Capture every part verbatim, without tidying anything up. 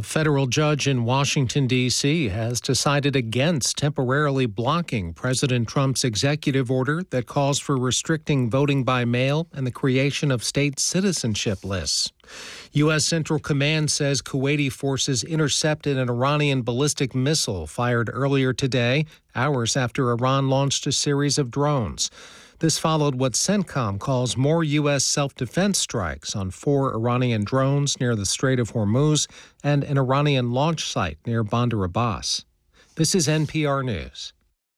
A federal judge in Washington, D C has decided against temporarily blocking President Trump's executive order that calls for restricting voting by mail and the creation of state citizenship lists. U S. Central Command says Kuwaiti forces intercepted an Iranian ballistic missile fired earlier today, hours after Iran launched a series of drones. This followed what CENTCOM calls more U S self-defense strikes on four Iranian drones near the Strait of Hormuz and an Iranian launch site near Bandar Abbas. This is N P R News.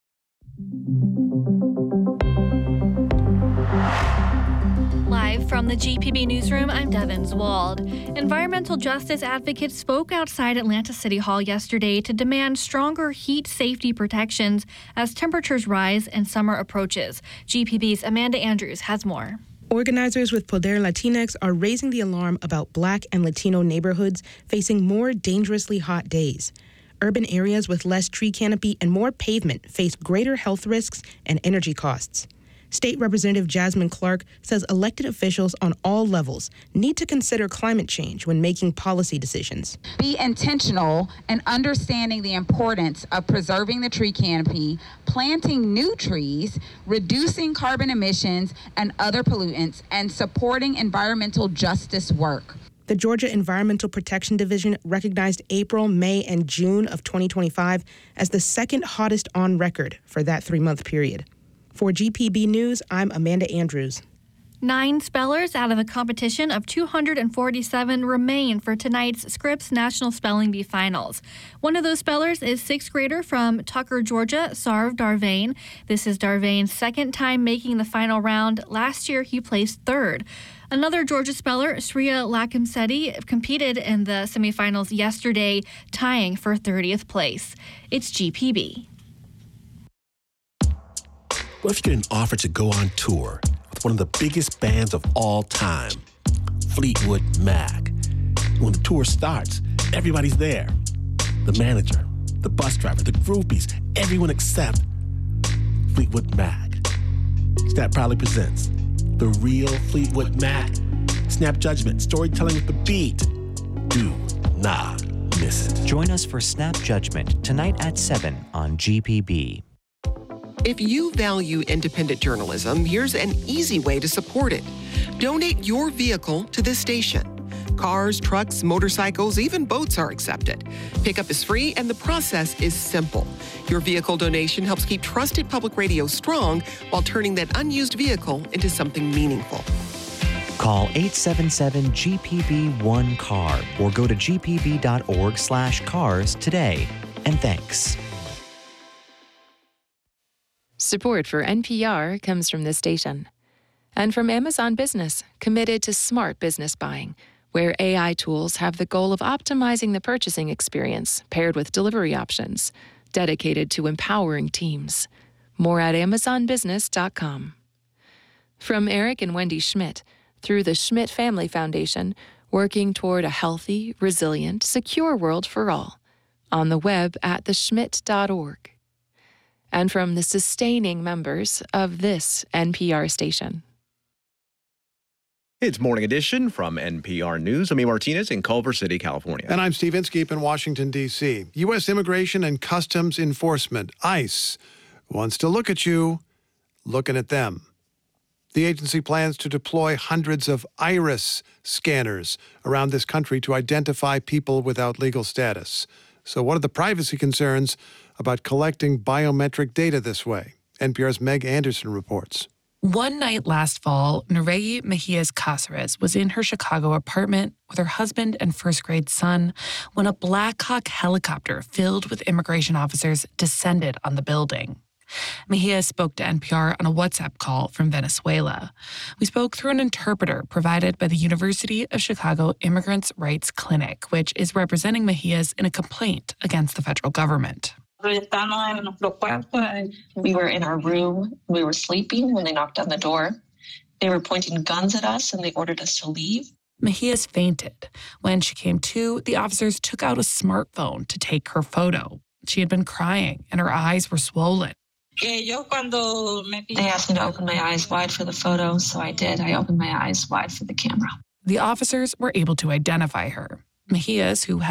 Live from the G P B Newsroom, I'm Devin Wald. Environmental justice advocates spoke outside Atlanta City Hall yesterday to demand stronger heat safety protections as temperatures rise and summer approaches. G P B's Amanda Andrews has more. Organizers with Poder Latinx are raising the alarm about Black and Latino neighborhoods facing more dangerously hot days. Urban areas with less tree canopy and more pavement face greater health risks and energy costs. State Representative Jasmine Clark says elected officials on all levels need to consider climate change when making policy decisions. Be intentional in understanding the importance of preserving the tree canopy, planting new trees, reducing carbon emissions and other pollutants, and supporting environmental justice work. The Georgia Environmental Protection Division recognized April, May, and June of twenty twenty-five as the second hottest on record for that three-month period. For G P B News, I'm Amanda Andrews. Nine spellers out of a competition of two hundred forty-seven remain for tonight's Scripps National Spelling Bee Finals. One of those spellers is sixth grader from Tucker, Georgia, Sarv Darvain. This is Darvain's second time making the final round. Last year, he placed third. Another Georgia speller, Sriya Lakamseti, competed in the semifinals yesterday, tying for thirtieth place. It's G P B. What if you get an offer to go on tour with one of the biggest bands of all time, Fleetwood Mac? When the tour starts, everybody's there. The manager, the bus driver, the groupies, everyone except Fleetwood Mac. Snap proudly presents the real Fleetwood Mac. Snap Judgment, storytelling with the beat. Do not miss it. Join us for Snap Judgment tonight at seven on G P B. If you value independent journalism, here's an easy way to support it. Donate your vehicle to this station. Cars, trucks, motorcycles, even boats are accepted. Pickup is free and the process is simple. Your vehicle donation helps keep trusted public radio strong while turning that unused vehicle into something meaningful. Call eight seven seven G P B one C A R or go to g p b dot org slash cars today. And thanks. Support for N P R comes from this station and from Amazon Business, committed to smart business buying, where A I tools have the goal of optimizing the purchasing experience paired with delivery options, dedicated to empowering teams. More at amazon business dot com. From Eric and Wendy Schmidt, through the Schmidt Family Foundation, working toward a healthy, resilient, secure world for all. On the web at the schmidt dot org. And from the sustaining members of this N P R station. It's Morning Edition from N P R News. I'm E. Martinez in Culver City, California. And I'm Steve Inskeep in Washington, D C U S Immigration and Customs Enforcement, ICE, wants to look at you looking at them. The agency plans to deploy hundreds of iris scanners around this country to identify people without legal status. So what are the privacy concerns about collecting biometric data this way? N P R's Meg Anderson reports. One night last fall, Nereyi Mejias Cáceres was in her Chicago apartment with her husband and first-grade son when a Black Hawk helicopter filled with immigration officers descended on the building. Mejia spoke to N P R on a WhatsApp call from Venezuela. We spoke through an interpreter provided by the University of Chicago Immigrants' Rights Clinic, which is representing Mejias in a complaint against the federal government. We were in our room. We were sleeping when they knocked on the door. They were pointing guns at us and they ordered us to leave. Mejias fainted. When she came to, the officers took out a smartphone to take her photo. She had been crying and her eyes were swollen. They asked me to open my eyes wide for the photo, so I did. I opened my eyes wide for the camera. The officers were able to identify her. Mejias, who had